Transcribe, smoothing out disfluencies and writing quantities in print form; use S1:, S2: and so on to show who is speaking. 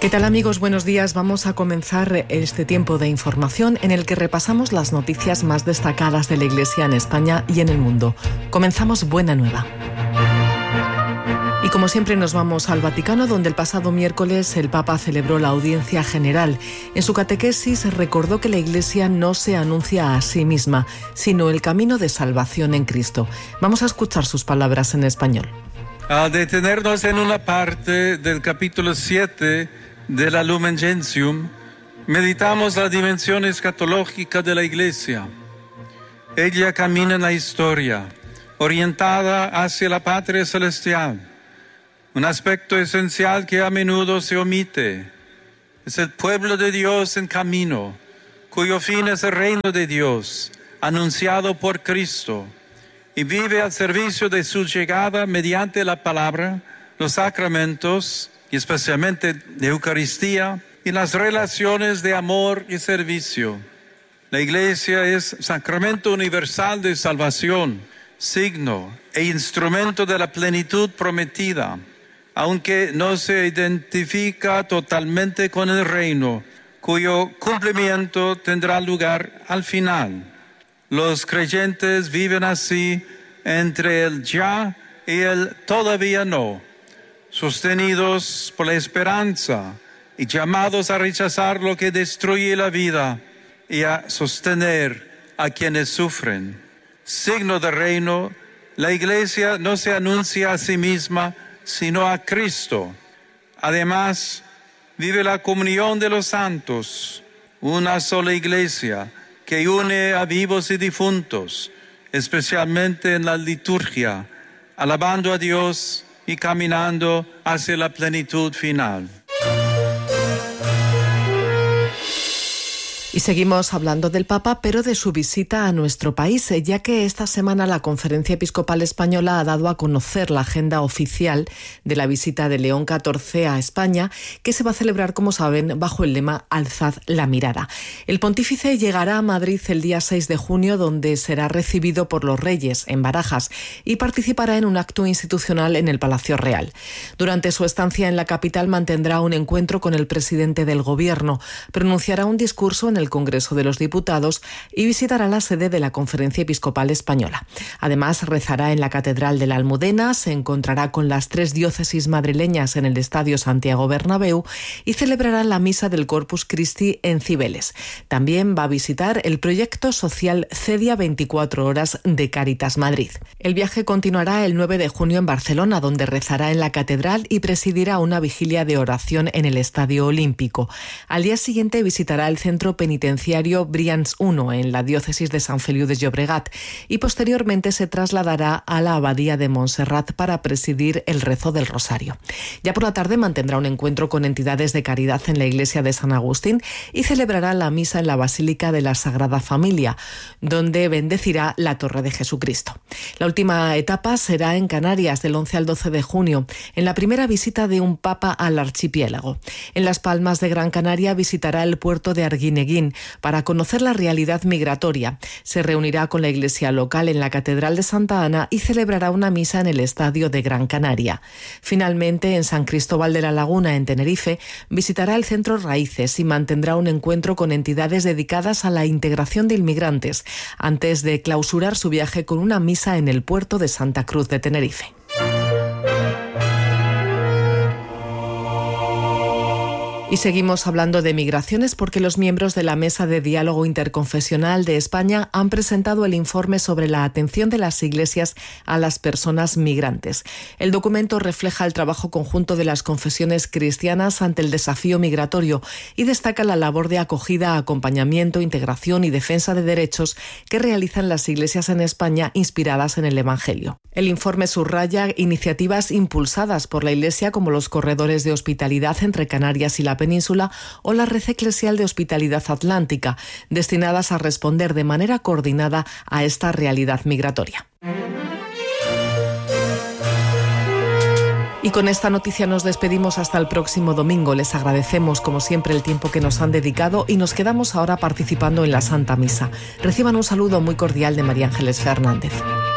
S1: ¿Qué tal, amigos? Buenos días. Vamos a comenzar este tiempo de información en el que repasamos las noticias más destacadas de la Iglesia en España y en el mundo. Comenzamos Buena Nueva. Y como siempre nos vamos al Vaticano, donde el pasado miércoles el Papa celebró la audiencia general. En su catequesis recordó que la Iglesia no se anuncia a sí misma, sino el camino de salvación en Cristo. Vamos a escuchar sus palabras en español.
S2: Al detenernos en una parte del capítulo 7 de la Lumen Gentium, meditamos la dimensión escatológica de la Iglesia. Ella camina en la historia, orientada hacia la patria celestial. Un aspecto esencial que a menudo se omite es el pueblo de Dios en camino, cuyo fin es el reino de Dios, anunciado por Cristo, y vive al servicio de su llegada mediante la palabra, los sacramentos, y especialmente de Eucaristía, y las relaciones de amor y servicio. La Iglesia es sacramento universal de salvación, signo e instrumento de la plenitud prometida, aunque no se identifica totalmente con el reino, cuyo cumplimiento tendrá lugar al final. Los creyentes viven así entre el ya y el todavía no, sostenidos por la esperanza y llamados a rechazar lo que destruye la vida y a sostener a quienes sufren. Signo del reino, la Iglesia no se anuncia a sí misma, sino a Cristo. Además, vive la comunión de los santos, una sola Iglesia que une a vivos y difuntos, especialmente en la liturgia, alabando a Dios y caminando hacia la plenitud final.
S1: Y seguimos hablando del Papa, pero de su visita a nuestro país, ya que esta semana la Conferencia Episcopal Española ha dado a conocer la agenda oficial de la visita de León XIV a España, que se va a celebrar, como saben, bajo el lema Alzad la mirada. El pontífice llegará a Madrid el día 6 de junio, donde será recibido por los Reyes en Barajas y participará en un acto institucional en el Palacio Real. Durante su estancia en la capital mantendrá un encuentro con el presidente del Gobierno, pronunciará un discurso en el Congreso de los Diputados y visitará la sede de la Conferencia Episcopal Española. Además, rezará en la Catedral de la Almudena, se encontrará con las 3 diócesis madrileñas en el Estadio Santiago Bernabéu y celebrará la misa del Corpus Christi en Cibeles. También va a visitar el proyecto social Cedia 24 horas de Cáritas Madrid. El viaje continuará el 9 de junio en Barcelona, donde rezará en la Catedral y presidirá una vigilia de oración en el Estadio Olímpico. Al día siguiente visitará el centro penitenciario Brians I en la diócesis de Sant Feliu de Llobregat y posteriormente se trasladará a la abadía de Montserrat para presidir el rezo del Rosario. Ya por la tarde mantendrá un encuentro con entidades de caridad en la iglesia de San Agustín y celebrará la misa en la Basílica de la Sagrada Familia, donde bendecirá la Torre de Jesucristo. La última etapa será en Canarias del 11 al 12 de junio, en la primera visita de un papa al archipiélago. En Las Palmas de Gran Canaria visitará el puerto de Arguineguín para conocer la realidad migratoria. Se reunirá con la iglesia local en la Catedral de Santa Ana y celebrará una misa en el Estadio de Gran Canaria. Finalmente, en San Cristóbal de la Laguna, en Tenerife, visitará el Centro Raíces y mantendrá un encuentro con entidades dedicadas a la integración de inmigrantes, antes de clausurar su viaje con una misa en el puerto de Santa Cruz de Tenerife. Y seguimos hablando de migraciones porque los miembros de la Mesa de Diálogo Interconfesional de España han presentado el informe sobre la atención de las iglesias a las personas migrantes. El documento refleja el trabajo conjunto de las confesiones cristianas ante el desafío migratorio y destaca la labor de acogida, acompañamiento, integración y defensa de derechos que realizan las iglesias en España inspiradas en el Evangelio. El informe subraya iniciativas impulsadas por la Iglesia como los corredores de hospitalidad entre Canarias y la península o la Red Eclesial de Hospitalidad Atlántica, destinadas a responder de manera coordinada a esta realidad migratoria. Y con esta noticia nos despedimos hasta el próximo domingo. Les agradecemos, como siempre, el tiempo que nos han dedicado y nos quedamos ahora participando en la Santa Misa. Reciban un saludo muy cordial de María Ángeles Fernández.